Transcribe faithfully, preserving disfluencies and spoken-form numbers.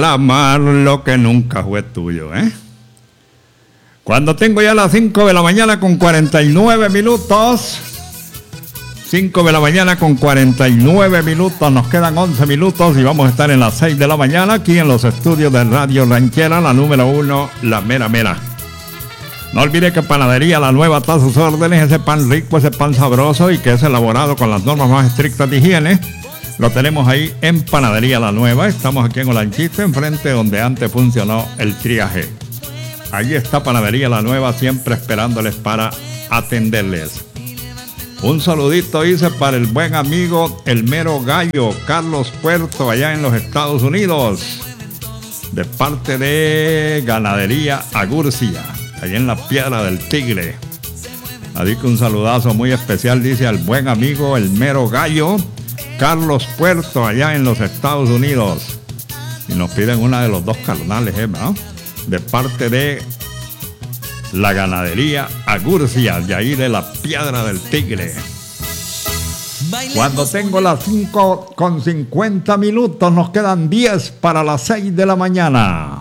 amar lo que nunca fue tuyo, ¿eh? Cuando tengo ya las cinco de la mañana con cuarenta y nueve minutos, cinco de la mañana con cuarenta y nueve minutos, nos quedan once minutos y vamos a estar en las seis de la mañana aquí en los estudios de Radio Ranchera, la número uno, la mera mera. No olvide que Panadería La Nueva está a sus órdenes, ese pan rico, ese pan sabroso y que es elaborado con las normas más estrictas de higiene. Lo tenemos ahí en Panadería La Nueva. Estamos aquí en Olanchito, enfrente donde antes funcionó el triaje. Ahí está Panadería La Nueva, siempre esperándoles para atenderles. Un saludito hice para el buen amigo El Mero Gallo, Carlos Puerto, allá en los Estados Unidos, de parte de Ganadería Agurcia, allá en la Piedra del Tigre. Así que un saludazo muy especial dice al buen amigo El Mero Gallo, Carlos Puerto, allá en los Estados Unidos. Y nos piden una de los dos carnales, ¿eh? ¿no? De parte de la Ganadería Agurcia, de ahí de la Piedra del Tigre. Cuando tengo las cinco con cincuenta minutos, nos quedan diez para las seis de la mañana.